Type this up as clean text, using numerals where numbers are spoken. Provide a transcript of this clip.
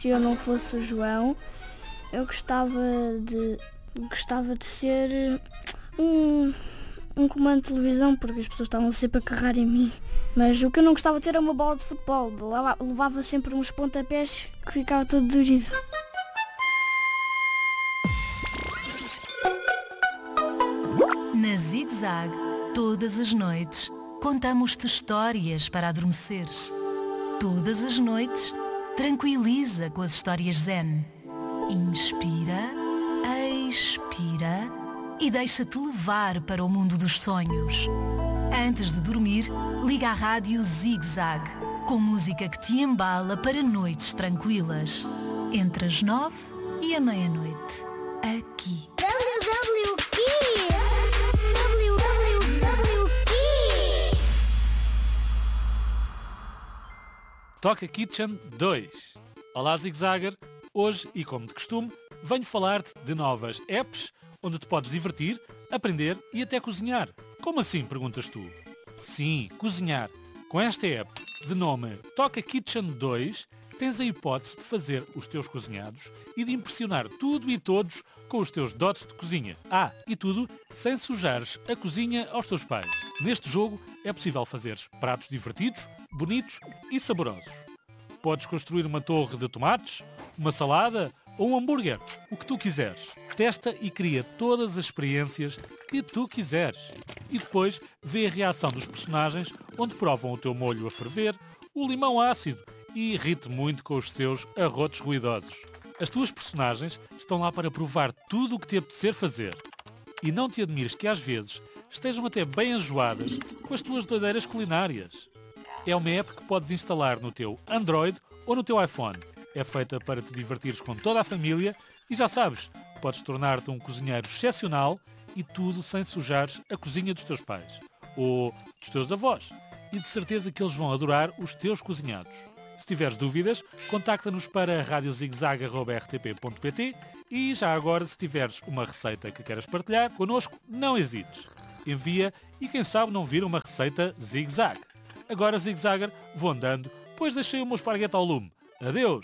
que eu não fosse o João, eu gostava de ser um comando de televisão, porque as pessoas estavam sempre a carregar em mim. Mas o que eu não gostava de ter era uma bola de futebol. Levava sempre uns pontapés que ficava todo dorido. Na Zig Zag, todas as noites, contamos-te histórias para adormeceres. Todas as noites, tranquiliza com as histórias zen. Inspira, expira e deixa-te levar para o mundo dos sonhos. Antes de dormir, liga a rádio Zig Zag, com música que te embala para noites tranquilas. Entre as 9 e a meia-noite, aqui. Toca Kitchen 2. Olá, Zig Zagger. Hoje, e como de costume, venho falar-te de novas apps onde te podes divertir, aprender e até cozinhar. Como assim, perguntas tu? Sim, cozinhar. Com esta app, de nome Toca Kitchen 2, tens a hipótese de fazer os teus cozinhados e de impressionar tudo e todos com os teus dotes de cozinha. E tudo sem sujares a cozinha aos teus pais. Neste jogo é possível fazeres pratos divertidos, bonitos e saborosos. Podes construir uma torre de tomates, uma salada ou um hambúrguer, o que tu quiseres. Testa e cria todas as experiências que tu quiseres. E depois vê a reação dos personagens, onde provam o teu molho a ferver, o limão ácido e irrite muito com os seus arrotos ruidosos. As tuas personagens estão lá para provar tudo o que te apetecer fazer. E não te admires que às vezes estejam até bem enjoadas com as tuas doideiras culinárias. É uma app que podes instalar no teu Android ou no teu iPhone. É feita para te divertires com toda a família e já sabes, podes tornar-te um cozinheiro excepcional e tudo sem sujares a cozinha dos teus pais ou dos teus avós. E de certeza que eles vão adorar os teus cozinhados. Se tiveres dúvidas, contacta-nos para radiozigzag@rtp.pt e já agora, se tiveres uma receita que queiras partilhar connosco, não hesites. Envia e quem sabe não vira uma receita Zig Zag. Agora, Zig Zagger, vou andando, pois deixei o meu esparguete ao lume. Adeus!